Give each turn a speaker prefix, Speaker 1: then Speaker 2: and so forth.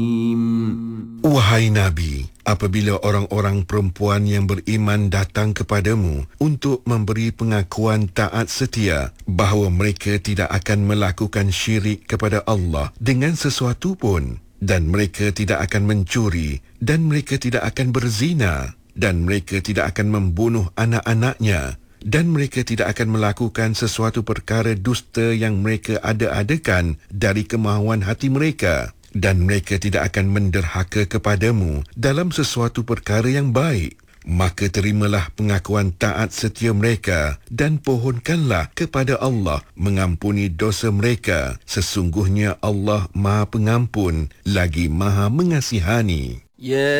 Speaker 1: Wahai Nabi, apabila orang-orang perempuan yang beriman datang kepadamu untuk memberi pengakuan taat setia bahawa mereka tidak akan melakukan syirik kepada Allah dengan sesuatu pun, dan mereka tidak akan mencuri, dan mereka tidak akan berzina, dan mereka tidak akan membunuh anak-anaknya, dan mereka tidak akan melakukan sesuatu perkara dusta yang mereka ada-adakan dari kemahuan hati mereka, dan mereka tidak akan menderhaka kepadamu dalam sesuatu perkara yang baik, maka terimalah pengakuan taat setia mereka dan pohonkanlah kepada Allah mengampuni dosa mereka. Sesungguhnya Allah Maha Pengampun lagi Maha Mengasihani.
Speaker 2: Ya